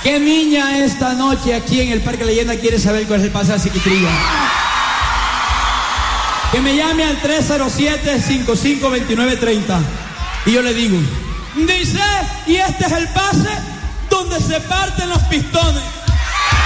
¿Qué niña esta noche aquí en el Parque Leyenda quiere saber cuál es el pase de la psiquiatría? Que me llame al 307-552930 y yo le digo, dice, y este es el pase donde se parten los pistones.